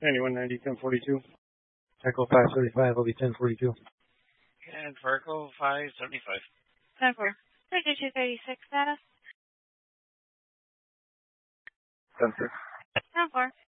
9190, 1042. Echo 535 will be 1042. And Fargo 575. 10-4. 3236 status. 10-6. 10-4.